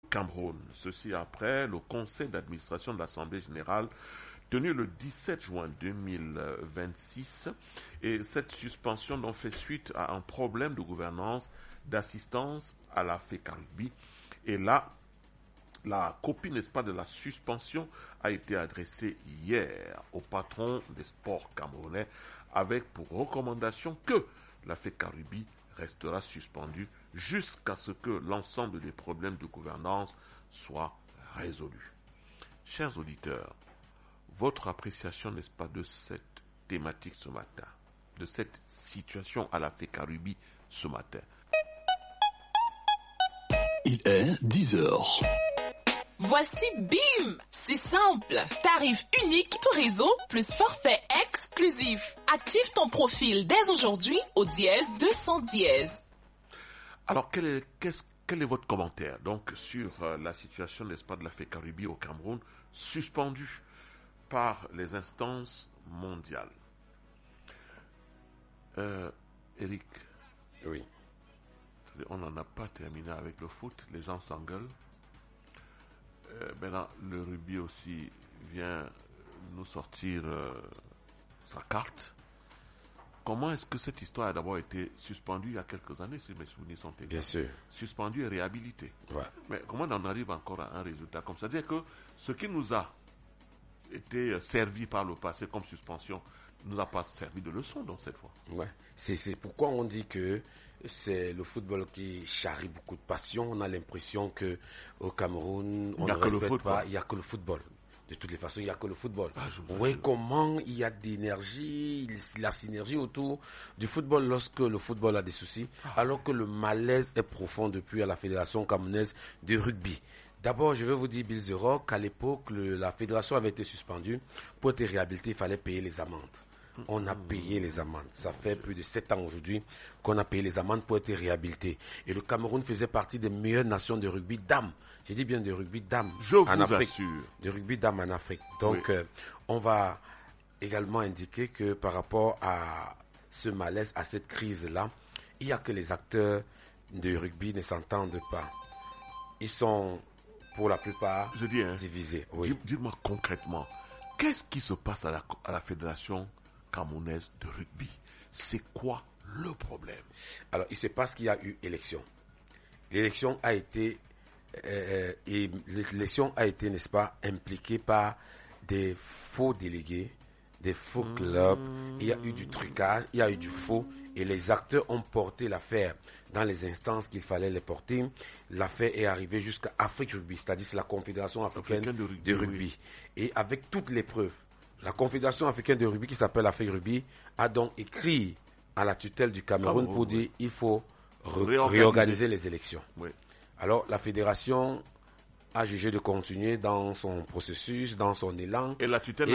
Cameroun. Ceci après le conseil d'administration de l'Assemblée générale tenu le 17 juin 2026. Et cette suspension donc fait suite à un problème de gouvernance d'assistance à la FECARUGBY. Et là, la copie, n'est-ce pas, de la suspension a été adressée hier au patron des sports camerounais avec pour recommandation que la FECARUGBY restera suspendue jusqu'à ce que l'ensemble des problèmes de gouvernance soient résolus. Chers auditeurs, votre appréciation, n'est-ce pas, de cette thématique ce matin, de cette situation à la FECARUGBY ce matin. Il est 10h. Voici BIM, c'est simple. Tarif unique, tout réseau, plus forfait exclusif. Active ton profil dès aujourd'hui au dièse 200 dièse. Alors, quel est votre commentaire donc sur la situation, n'est-ce pas, de la FECARUGBY au Cameroun, suspendue par les instances mondiales? Eric. Oui. On n'en a pas terminé avec le foot, les gens s'engueulent. Maintenant, le rugby aussi vient nous sortir sa carte. Comment est-ce que cette histoire a d'abord été suspendue il y a quelques années, si mes souvenirs sont exacts? Bien sûr. Suspendue et réhabilitée. Ouais. Mais comment on en arrive encore à un résultat comme ça? C'est-à-dire que ce qui nous a été servi par le passé comme suspension ne nous a pas servi de leçon, donc, cette fois. Ouais. C'est pourquoi on dit que c'est le football qui charrie beaucoup de passion. On a l'impression que au Cameroun, on ne respecte pas. Il n'y a que le football. De toutes les façons, il n'y a que le football. Vous voyez comment il y a d'énergie, la synergie autour du football lorsque le football a des soucis, alors que le malaise est profond depuis à la Fédération camerounaise de rugby. D'abord, je vais vous dire, Bill The Rock, qu'à l'époque, la fédération avait été suspendue. Pour être réhabilitée, il fallait payer les amendes. On a payé les amendes. Ça fait plus de 7 ans aujourd'hui qu'on a payé les amendes pour être réhabilité. Et le Cameroun faisait partie des meilleures nations de rugby dames. J'ai dit bien de rugby dames en Afrique. Assure. De rugby dames en Afrique. Donc, oui. On va également indiquer que par rapport à ce malaise, à cette crise-là, il n'y a que les acteurs de rugby ne s'entendent pas. Ils sont, pour la plupart, divisés. Oui. Dis-moi concrètement, qu'est-ce qui se passe à la fédération camerounaise de rugby? C'est quoi le problème? Alors, il se passe qu'il y a eu élection. L'élection a été, n'est-ce pas, impliquée par des faux délégués, des faux clubs. Il y a eu du trucage, il y a eu du faux. Et les acteurs ont porté l'affaire dans les instances qu'il fallait les porter. L'affaire est arrivée jusqu'à Afrique Rugby, c'est-à-dire c'est la Confédération africaine de rugby. Oui. Et avec toutes les preuves, la Confédération africaine de rugby, qui s'appelle Afrique Rugby, a donc écrit à la tutelle du Cameroun pour dire il faut réorganiser les élections. Oui. Alors la fédération a jugé de continuer dans son processus, dans son élan. Et la tutelle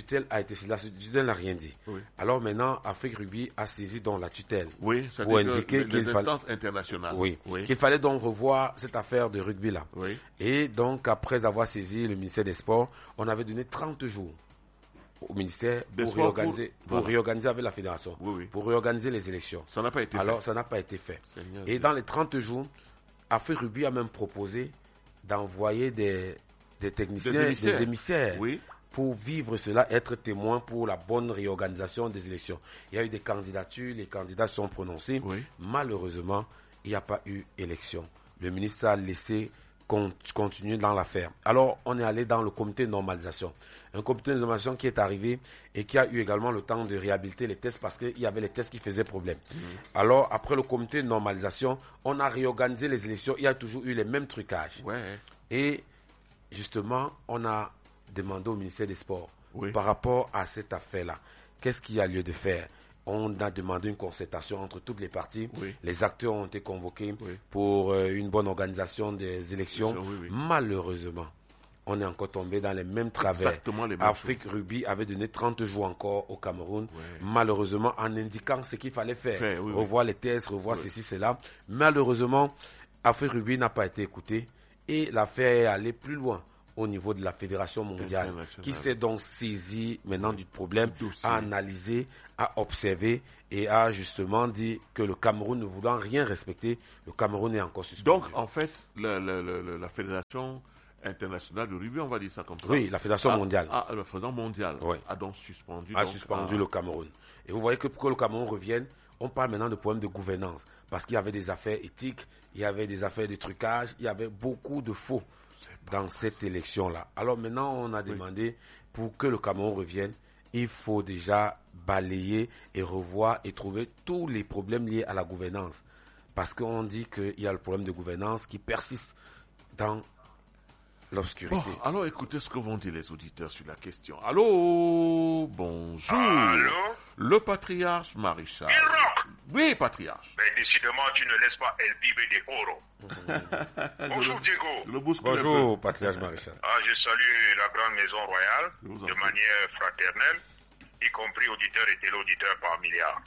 n'a rien dit. Oui. Alors maintenant, Afrique Rugby a saisi donc la tutelle. Oui, ça pour indiquer les instances internationales. Oui, qu'il fallait donc revoir cette affaire de rugby-là. Oui. Et donc, après avoir saisi le ministère des Sports, on avait donné 30 jours au ministère pour réorganiser avec la fédération, pour réorganiser les élections. Ça n'a pas été fait. Alors, ça n'a pas été fait. Et dans les 30 jours, Afrique Rugby a même proposé d'envoyer des techniciens, des émissaires pour vivre cela, être témoins pour la bonne réorganisation des élections. Il y a eu des candidatures, les candidats sont prononcés. Malheureusement, il n'y a pas eu élection. Le ministre a laissé continuer dans l'affaire. Alors, on est allé dans le comité de normalisation. Un comité de normalisation qui est arrivé et qui a eu également le temps de réhabiliter les tests parce qu'il y avait les tests qui faisaient problème. Alors, après le comité de normalisation, on a réorganisé les élections. Il y a toujours eu les mêmes trucages. Et justement, on a demandé au ministère des Sports par rapport à cette affaire-là, qu'est-ce qu'il y a lieu de faire? On a demandé une concertation entre toutes les parties. Les acteurs ont été convoqués pour une bonne organisation des élections. Malheureusement, on est encore tombé dans les mêmes travers. Afrique Rugby avait donné 30 jours encore au Cameroun. Malheureusement, en indiquant ce qu'il fallait faire. Revoir les tests, revoir ceci, cela. Malheureusement, Afrique Rugby n'a pas été écoutée et l'affaire est allée plus loin. au niveau de la Fédération mondiale, qui s'est donc saisi maintenant du problème, à analyser, à observer et a justement dit que le Cameroun ne voulant rien respecter, le Cameroun est encore suspendu. Donc, en fait, la Fédération internationale de rugby, on va dire ça comme ça. Oui, la Fédération mondiale. La Fédération mondiale a donc suspendu. Le Cameroun. Et vous voyez que pour que le Cameroun revienne, on parle maintenant de problèmes de gouvernance. Parce qu'il y avait des affaires éthiques, il y avait des affaires de trucage, il y avait beaucoup de faux dans cette élection-là. Alors maintenant, on a demandé, pour que le Cameroun revienne, il faut déjà balayer et revoir et trouver tous les problèmes liés à la gouvernance. Parce qu'on dit qu'il y a le problème de gouvernance qui persiste dans l'obscurité. Bon, alors écoutez ce que vont dire les auditeurs sur la question. Allô, bonjour. Allô? Le patriarche maréchal. Oui, patriarche. Mais décidément, tu ne laisses pas El Pibe de Oro. Bonjour Diego. Bonjour, patriarche maréchal. Je salue la grande maison royale de manière fraternelle, y compris auditeurs et téléauditeurs par milliards.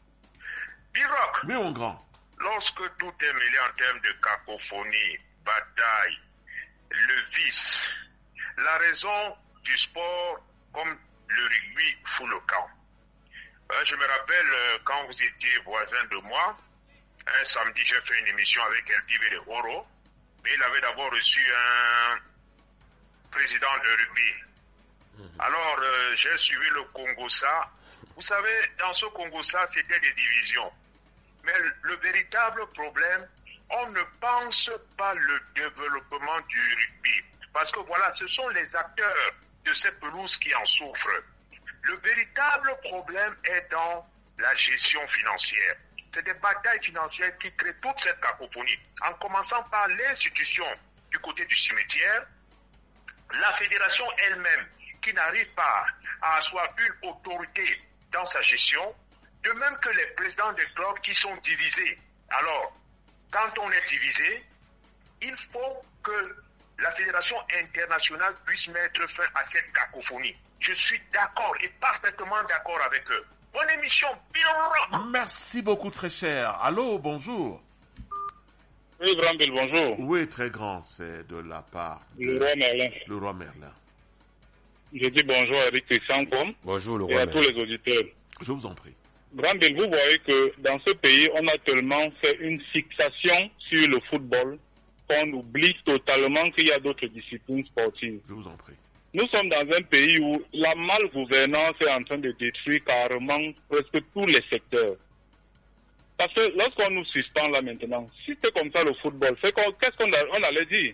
Biroc. Oui, mon grand. Lorsque tout est mêlé en termes de cacophonie, bataille, le vice, la raison du sport comme le rugby fout le camp. Je me rappelle quand vous étiez voisin de moi, un samedi j'ai fait une émission avec El Pibe de Oro, mais il avait d'abord reçu un président de rugby. Alors j'ai suivi le Congo-Ça. Vous savez, dans ce Congo-Ça, c'était des divisions. Mais le véritable problème, on ne pense pas le développement du rugby. Parce que voilà, ce sont les acteurs de cette pelouse qui en souffrent. Le véritable problème est dans la gestion financière. C'est des batailles financières qui créent toute cette cacophonie. En commençant par l'institution du côté du cimetière, la fédération elle-même qui n'arrive pas à asseoir une autorité dans sa gestion, de même que les présidents des clubs qui sont divisés. Alors, quand on est divisé, il faut que la fédération internationale puisse mettre fin à cette cacophonie. Je suis d'accord et parfaitement d'accord avec eux. Bonne émission, Bill. Merci beaucoup, très cher. Allô, bonjour. Oui, grand Bill, bonjour. Oui, très grand, c'est de la part le roi Merlin. Le roi Merlin. Je dis bonjour à Eric Christian Com. Bonjour, le roi et à Merlin. tous les auditeurs. Je vous en prie. Grand Bill, vous voyez que dans ce pays, on a tellement fait une fixation sur le football qu'on oublie totalement qu'il y a d'autres disciplines sportives. Je vous en prie. Nous sommes dans un pays où la malgouvernance est en train de détruire carrément presque tous les secteurs. Parce que lorsqu'on nous suspend là maintenant, si c'est comme ça le football, qu'est-ce qu'on allait dire?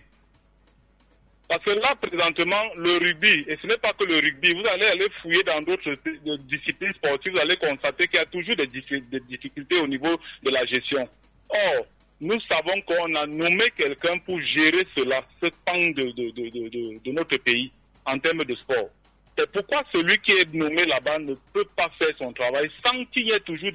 Parce que là, présentement, le rugby, et ce n'est pas que le rugby, vous allez aller fouiller dans d'autres disciplines sportives, vous allez constater qu'il y a toujours des difficultés au niveau de la gestion. Or, nous savons qu'on a nommé quelqu'un pour gérer cela, ce pan de notre pays en termes de sport. C'est pourquoi celui qui est nommé là-bas ne peut pas faire son travail sans qu'il y ait toujours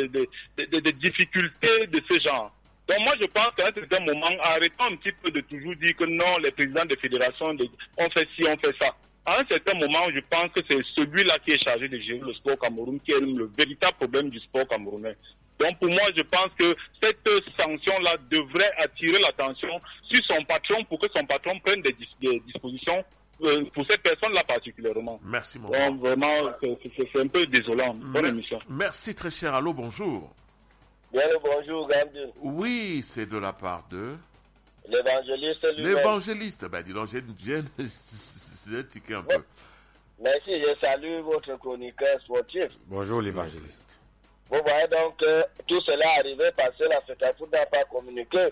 des difficultés de ce genre. Donc moi je pense qu'à un certain moment, arrêtons un petit peu de toujours dire que non, les présidents de fédération, on fait ci, on fait ça. À un certain moment, je pense que c'est celui-là qui est chargé de gérer le sport Cameroun qui est le véritable problème du sport camerounais. Donc pour moi, je pense que cette sanction-là devrait attirer l'attention sur son patron pour que son patron prenne des dispositions pour cette personne-là particulièrement. Merci, mon Donc vraiment, c'est un peu désolant. Bonne émission. Merci, très cher. Allô, bonjour. Bien le bonjour, Gandhi. Oui, c'est de la part de... L'évangéliste lui-même. L'évangéliste. Ben dis donc, j'ai tiqué un peu. Merci, je salue votre chroniqueur sportif. Bonjour, l'évangéliste. Vous voyez donc que tout cela est arrivé parce que la FECAFOOT n'a pas communiqué.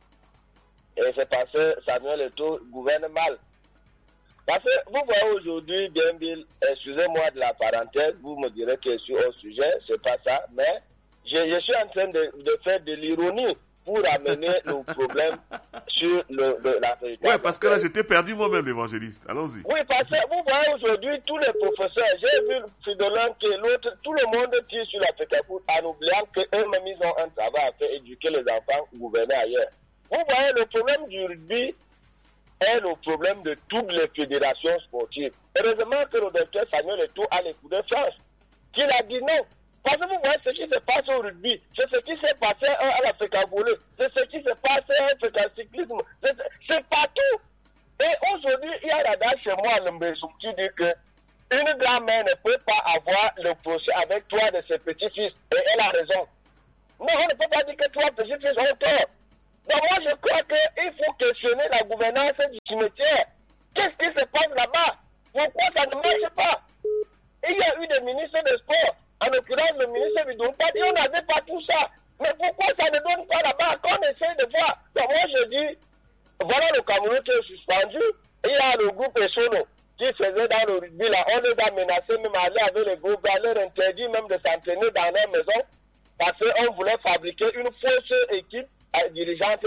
Et c'est parce que Samuel Eto'o gouverne mal. Parce que vous voyez aujourd'hui, bien Bill, excusez-moi de la parenthèse, vous me direz que je suis au sujet, c'est pas ça, mais je suis en train de faire de l'ironie pour amener le problème sur la vérité. Oui, parce que là, j'étais perdu moi-même, l'évangéliste. Allons-y. Oui, parce que vous voyez aujourd'hui, tous les professeurs, j'ai vu Fridolin que l'autre, tout le monde tire sur la FECAFOOT en oubliant qu'eux-mêmes, ils ont un travail à faire, éduquer les enfants, gouverner ailleurs. Vous voyez, le problème du rugby est le problème de toutes les fédérations sportives. Heureusement que le docteur Samuel Eto'o a les coups de France, qu'il a dit non. Parce que vous voyez ce qui se passe au rugby, c'est ce qui s'est passé à la FECAFOOT, c'est ce qui s'est passé à la cyclisme, c'est partout. Et aujourd'hui, il y a chez moi à Lembezou qui dit que une grand-mère ne peut pas avoir le procès avec trois de ses petits-fils. Et elle a raison. Non, on ne peut pas dire que trois petits-fils ont tort. Donc moi, je crois qu'il faut questionner la gouvernance du cimetière. Qu'est-ce qui se passe là-bas? Pourquoi ça ne marche pas? Il y a eu des ministres des Sports, en l'occurrence le ministre Bidoupa, dit on n'avait pas tout ça. Mais pourquoi ça ne donne pas là-bas? Qu'on essaie de voir. Donc moi, je dis, voilà le Cameroun qui est suspendu. Il y a le groupe Essono qui faisait dans le rugby là, on les a menacés même à aller avec les groupes, à leur interdit même de s'entraîner dans leur maison parce qu'on voulait fabriquer une fausse équipe dirigeante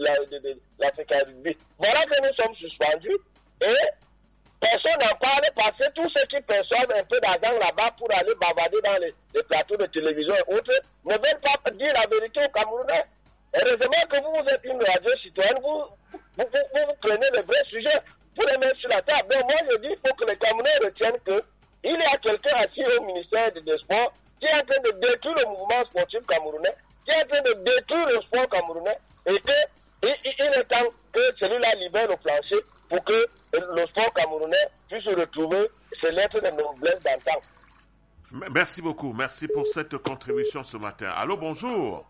de l'Afrique rugby. Voilà que nous sommes suspendus et personne n'en parle parce que tous ceux qui perçoivent un peu d'argent là-bas pour aller bavarder dans les plateaux de télévision et autres ne veulent pas dire la vérité aux Camerounais. Heureusement que vous êtes une radio citoyenne, vous prenez le vrai sujet pour les mettre sur la table. Donc moi je dis qu'il faut que les Camerounais retiennent qu'il y a quelqu'un assis au ministère des Sports qui est en train de détruire le mouvement sportif camerounais, qui est en train de détruire le sport camerounais et qu'il est temps que celui-là libère le plancher pour que le sport camerounais puisse retrouver ses lettres de noblesse d'antan. Merci beaucoup. Merci pour cette contribution ce matin. Allô, bonjour.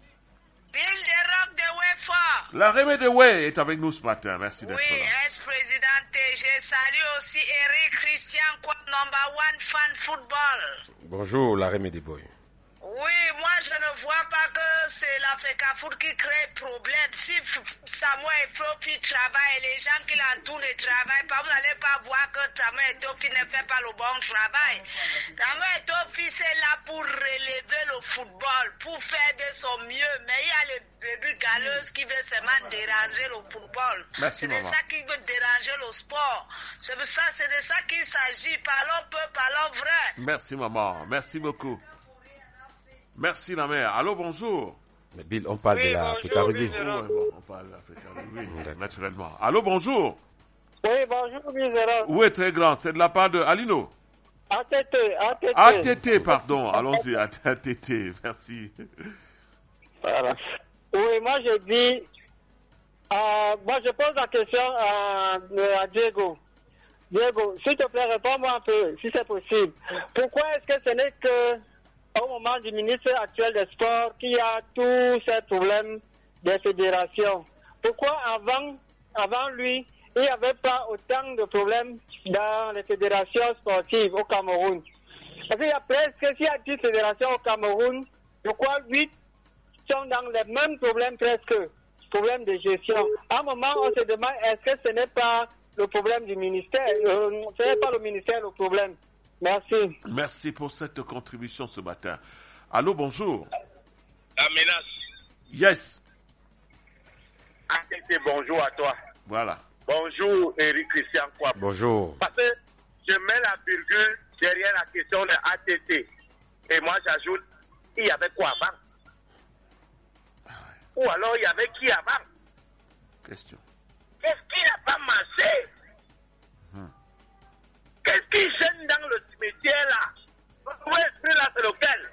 Bill de Rock de UEFA. La Rémé de Way est avec nous ce matin. Merci d'être là. Oui, ex-président TG. Salut aussi Eric Christian, number one fan football. Bonjour, la Rémé de Boy. Oui, moi je ne vois pas que c'est l'Africa Foot qui crée problème. Si Samuel Eto'o travaille, les gens qui l'entourent ne travaillent pas, vous n'allez pas voir que Samuel Eto'o ne fait pas le bon travail. Samuel Eto'o c'est là pour relever le football, pour faire de son mieux. Mais il y a les bébés galeuses qui veulent seulement déranger le football. Merci, c'est de ça qui veut déranger le sport. C'est de ça qu'il s'agit. Parlons peu, parlons vrai. Merci maman, merci beaucoup. Merci la mère. Allô, bonjour. Mais Bill, on parle de l'Africa Rugby. On parle de l'Africa Rugby, naturellement. Allô, bonjour. Oui, bonjour, Bizera. Oui, très grand. C'est de la part de Alino. ATT, pardon. Allons-y, ATT. Merci. Voilà. Oui, moi, je dis... moi, je pose la question à Diego. Diego, s'il te plaît, réponds-moi un peu, si c'est possible. Pourquoi est-ce que ce n'est que... au moment du ministre actuel des Sports, qui a tous ces problèmes des fédérations. Pourquoi avant lui, il n'y avait pas autant de problèmes dans les fédérations sportives au Cameroun? Parce qu'il y a presque, s'il y a 10 fédérations au Cameroun, pourquoi 8 sont dans les mêmes problèmes presque, problèmes de gestion? À un moment, on se demande, est-ce que ce n'est pas le problème du ministère, ce n'est pas le ministère le problème? Merci. Merci pour cette contribution ce matin. Allô, bonjour. La menace. Yes. ATT, bonjour à toi. Voilà. Bonjour, Eric Christian Kwab. Bonjour. Parce que je mets la virgule derrière la question de ATT. Et moi, j'ajoute, il y avait quoi avant? Ou alors, il y avait qui avant? Question. Qu'est-ce qui n'a pas marché? Qu'est-ce qui gêne dans le cimetière là? Votre esprit là, c'est lequel?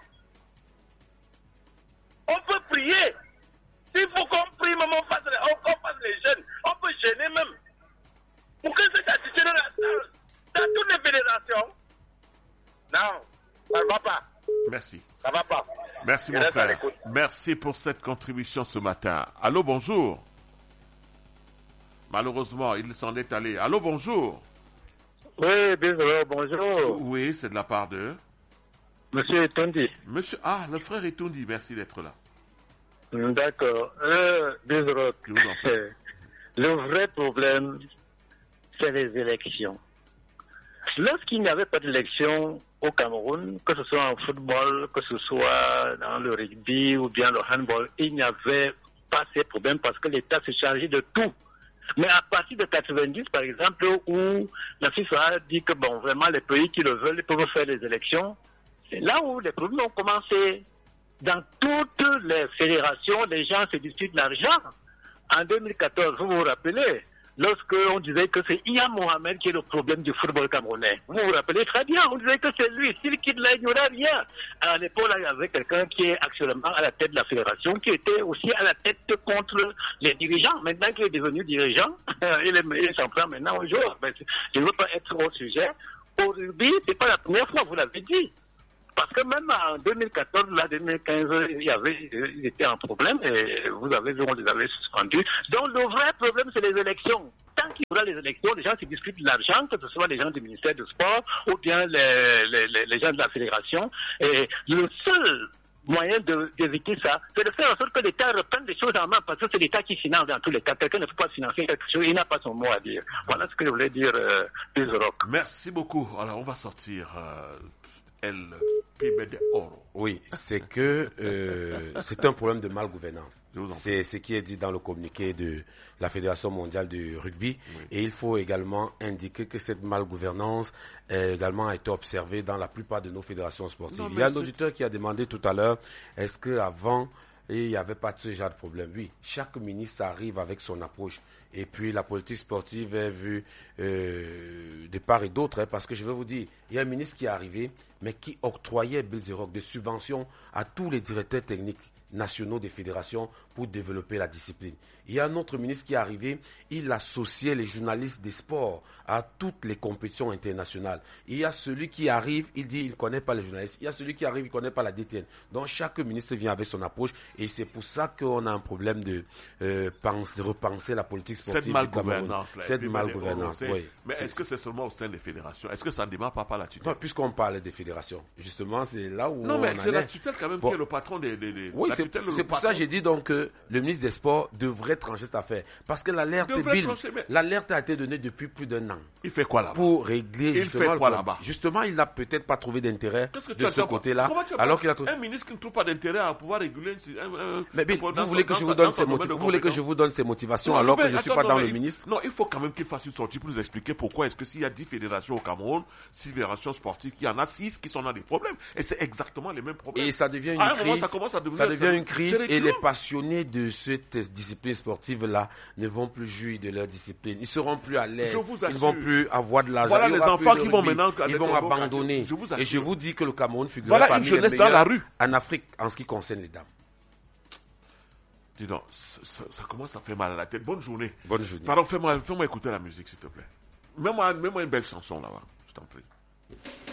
On peut prier. S'il faut qu'on prie, même on fasse les jeunes. On peut gêner même. Pour que cette attitude là, dans toutes les fédérations. Non, ça ne va pas. Merci. Ça ne va pas. Merci mon frère. Merci pour cette contribution ce matin. Allô, bonjour. Malheureusement, il s'en est allé. Allô, bonjour. Oui, désolé, bonjour. Oui, c'est de la part de... Monsieur Etondi. Monsieur... le frère Etondi, merci d'être là. D'accord. Désolé. Le vrai problème, c'est les élections. Lorsqu'il n'y avait pas d'élections au Cameroun, que ce soit en football, que ce soit dans le rugby ou bien le handball, il n'y avait pas ces problèmes parce que l'État se chargeait de tout. Mais à partir de 90, par exemple, où la FIFA a dit que bon, vraiment, les pays qui le veulent, ils peuvent faire les élections, c'est là où les problèmes ont commencé. Dans toutes les fédérations, les gens se disputent l'argent. En 2014, vous vous rappelez, lorsqu'on disait que c'est Iya Mohamed qui est le problème du football camerounais. Vous vous rappelez très bien, on disait que c'est lui. S'il quitte là, il n'y aura rien. À l'époque, il y avait quelqu'un qui est actuellement à la tête de la fédération, qui était aussi à la tête contre les dirigeants. Maintenant qu'il est devenu dirigeant, il s'en prend maintenant au jour. Je ne veux pas être au sujet. Au rugby, c'est pas la première fois, vous l'avez dit. Parce que même en 2014, là, 2015, ils étaient en problème et vous avez vu, on les avait suspendus. Donc le vrai problème, c'est les élections. Tant qu'il y aura les élections, les gens se discutent de l'argent, que ce soit les gens du ministère du Sport ou bien les gens de la fédération. Et le seul moyen d'éviter ça, c'est de faire en sorte que l'État reprenne des choses en main, parce que c'est l'État qui finance dans tous les cas. Quelqu'un ne peut pas financer quelque chose, il n'a pas son mot à dire. Voilà ce que je voulais dire, plus Rock. Merci beaucoup. Alors, on va sortir El PBD Oro. Oui, c'est que c'est un problème de malgouvernance. C'est ce qui est dit dans le communiqué de la Fédération mondiale de rugby. Oui. Et il faut également indiquer que cette malgouvernance également a été observée dans la plupart de nos fédérations sportives. Il y a un auditeur qui a demandé tout à l'heure, est-ce qu'avant, il n'y avait pas de ce genre de problème? Oui, chaque ministre arrive avec son approche. Et puis la politique sportive est vue de part et d'autre, parce que je vais vous dire, il y a un ministre qui est arrivé, mais qui octroyait Bilzerok des subventions à tous les directeurs techniques nationaux des fédérations pour développer la discipline. Il y a un autre ministre qui est arrivé, il associait les journalistes des sports à toutes les compétitions internationales. Il y a celui qui arrive, il dit il ne connaît pas les journalistes. Il y a celui qui arrive, il ne connaît pas la DTN. Donc chaque ministre vient avec son approche et c'est pour ça qu'on a un problème de repenser la politique sportive. Cette malgouvernance. Cette malgouvernance, oui. Mais est-ce que c'est seulement au sein des fédérations? Est-ce que ça ne démarre pas par la tutelle? Non, puisqu'on parle des fédérations, justement, c'est là où non, mais c'est la tutelle quand même qui est le patron des oui, c'est pour ça que j'ai dit donc que le ministre des Sports devrait trancher cette affaire. Parce que l'alerte a été donnée depuis plus d'un an. Il fait quoi là-bas? Pour régler justement. Il fait quoi là-bas? Justement, il n'a peut-être pas trouvé d'intérêt de ce côté-là. Alors qu'il a un ministre qui ne trouve pas d'intérêt à pouvoir réguler. Mais vous voulez que je vous donne ces motivations? Vous voulez que je vous donne ces motivations alors que je ne suis pas dans le ministre? Non, il faut quand même qu'il fasse une sortie pour nous expliquer pourquoi est-ce que s'il y a 10 fédérations au Cameroun, 6 fédérations sportives, il y en a 6 qui sont dans des problèmes. Et c'est exactement les mêmes problèmes. Et ça devient une crise. Ça devient une crise et les passionnés de cette discipline sportive-là ne vont plus jouir de leur discipline. Ils seront plus à l'aise. Ils ne vont plus avoir de l'argent. Voilà les enfants qui vont maintenant... Ils vont abandonner. Et je vous dis que le Cameroun figure parmi les meilleurs en Afrique en ce qui concerne les dames. Dis donc, ça commence à faire mal à la tête. Bonne journée. Bonne journée. Pardon, fais-moi écouter la musique, s'il te plaît. Mets-moi une belle chanson là-bas, je t'en prie.